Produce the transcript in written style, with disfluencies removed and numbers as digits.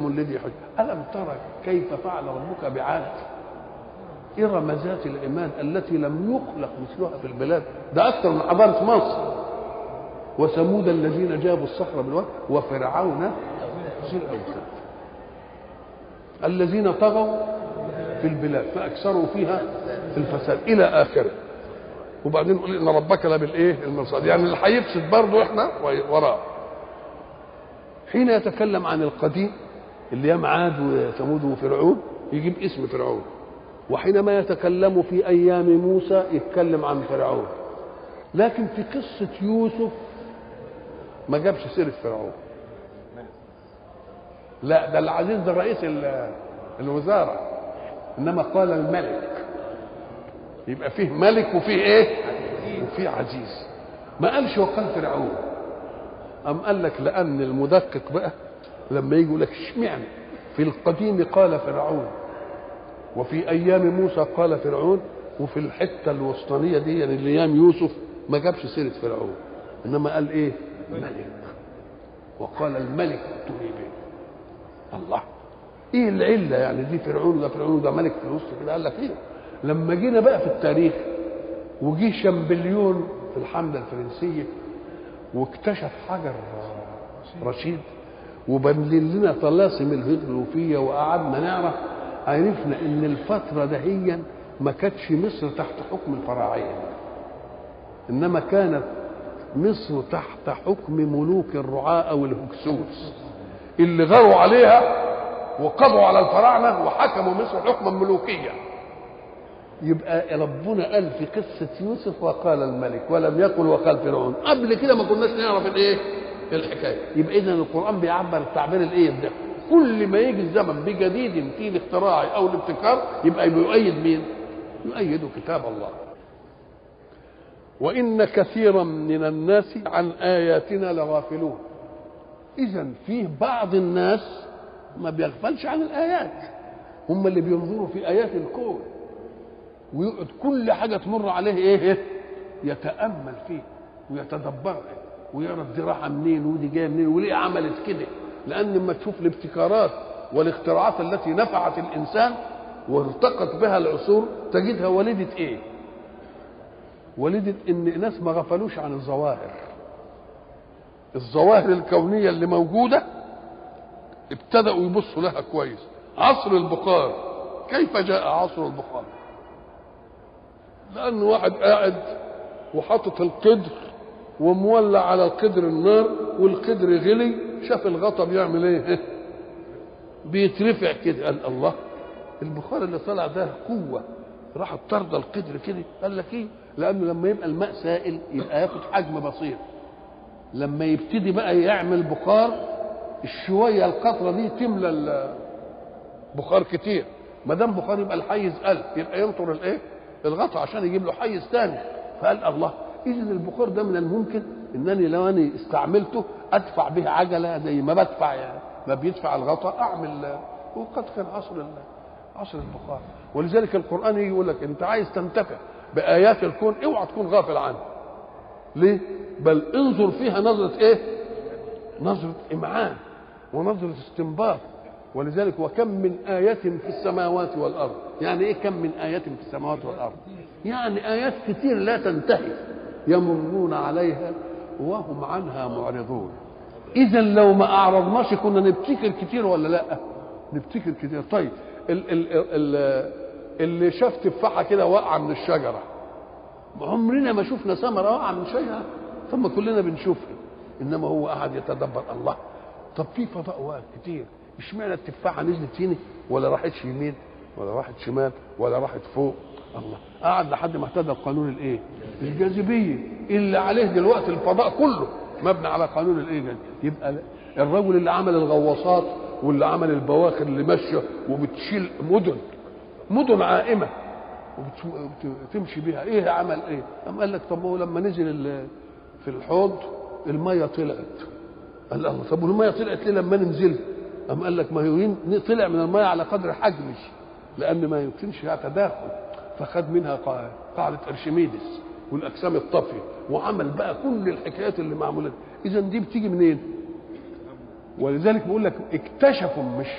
الذي حج. ألم ترى كيف فعل ربك بعاد إرم ذات العماد التي لم يخلق مثلها في البلاد، ده أكثر من حضارة مصر. وثمود الذين جابوا الصخر بالواد وفرعون ذي الأوتاد الذين طغوا في البلاد فأكثروا فيها الفساد إلى آخره. وبعدين نقول إن ربك لبالإيه المرصاد، يعني اللي هيفسد برضه إحنا وراه. حين يتكلم عن القديم اللي هي عاد وثمود وفرعون يجيب اسم فرعون، وحينما يتكلم في أيام موسى يتكلم عن فرعون. لكن في قصة يوسف ما جابش سيرة فرعون، لا ده العزيز ده رئيس الوزارة، إنما قال الملك، يبقى فيه ملك وفيه إيه وفيه عزيز. ما قالش وقال فرعون. أم قال لك لأن المدقق بقى لما يجي يقول لك اشمعنى في القديم قال فرعون وفي أيام موسى قال فرعون وفي الحتة الوسطانية دي يعني أيام يوسف ما جابش سيرة فرعون، إنما قال إيه ملك، وقال الملك ائتوني به. الله، إيه العلة يعني دي فرعون وده فرعون وده ملك في الوسط كده؟ قال لك إيه لما جينا بقى في التاريخ وجي شامبليون في الحملة الفرنسية واكتشف حجر رشيد وبنلين لنا طلاسم الهيروغليفية وقعدنا نعرف، عرفنا ان الفترة دهيا ما كانتش مصر تحت حكم الفراعنة، انما كانت مصر تحت حكم ملوك الرعاة او الهكسوس اللي غاروا عليها وقضوا على الفراعنة وحكموا مصر حكما ملوكيا. يبقى ربنا قال في قصة يوسف وقال الملك ولم يقل وقال فرعون. قبل كده ما كناش نعرف الايه الحكايه. يبقى اذا القرآن بيعبر التعبير الايه ده، كل ما يجي الزمن بجديد فيه الاختراع او الابتكار يبقى بيؤيد مين؟ يؤيد كتاب الله. وإن كثيرا من الناس عن آياتنا لغافلون. إذا فيه بعض الناس ما بيغفلش عن الآيات، هم اللي بينظروا في آيات الكون ويقعد كل حاجة تمر عليه ايه يتأمل فيه ويتدبرها ويعرف دي راحة منين ودي جاية منين وليه عملت كده. لأن لما تشوف الابتكارات والاختراعات التي نفعت الإنسان وارتقت بها العصور تجدها ولدت ايه؟ ولدت ان ناس ما غفلوش عن الظواهر الكونية اللي موجودة، ابتدأوا يبصوا لها كويس. عصر البخار، كيف جاء عصر البخار؟ لأن واحد قاعد وحاطط القدر ومولع على القدر النار والقدر غلي، شاف الغطا بيعمل ايه؟ بيترفع كده. قال الله، البخار اللي طلع ده قوة راح طرد القدر كده. قال لك ايه؟ لأنه لما يبقى الماء سائل يبقى ياخد حجم بسيط، لما يبتدي بقى يعمل بخار الشوية القطرة دي تملى البخار كتير، ما دام بخار يبقى الحيز قل، يبقى ينطر الايه؟ الغطا عشان يجيب له حيز ثاني. فقال الله، اذا البخار ده من الممكن انني لو اني استعملته ادفع به عجله زي ما بدفع يعني ما بيدفع الغطا اعمل. وقد كان عصر البخار. ولذلك القران يجي يقول لك انت عايز تنتفع بايات الكون اوعى تكون غافل عنها. ليه؟ بل انظر فيها نظره ايه؟ نظره امعان ونظره استنباط. ولذلك وكم من آية في السماوات والأرض. يعني إيه كم من آية في السماوات والأرض؟ يعني آيات كتير لا تنتهي يمرون عليها وهم عنها معرضون. إذا لو ما أعرضناش كنا نبتكر كتير ولا لا؟ نبتكر كتير. طيب اللي شاف تفاحة كده واقعة من الشجرة، عمرنا ما شفنا ثمرة واقعة من شجرة، ثم كلنا بنشوفها. إنما هو قاعد يتدبر الله، طب في فضاء كتير، اشمعنى التفاحه نزلت هنا ولا راحت يمين ولا راحت شمال ولا راحت فوق؟ الله، قعد لحد ما اهتدى القانون الايه؟ الجاذبيه اللي عليه دلوقتي الفضاء كله مبني على قانون الايه؟ يبقى الرجل اللي عمل الغواصات واللي عمل البواخر اللي ماشيه وبتشيل مدن عائمه وبتمشي بيها، ايه عمل ايه؟ قام قال لك طب هو لما نزل في الحوض الميه طلعت. قال الله، طب والميه طلعت ليه لما نزلت؟ أم قال لك ما هو طلع من الماء على قدر حجمه لأن ما يمكنش فيها تداخل، فخد منها قاعدة أرشميدس والأجسام الطافية وعمل بقى كل الحكايات اللي معمولة. إذا دي بتيجي منين؟ ولذلك بقول لك اكتشفوا مش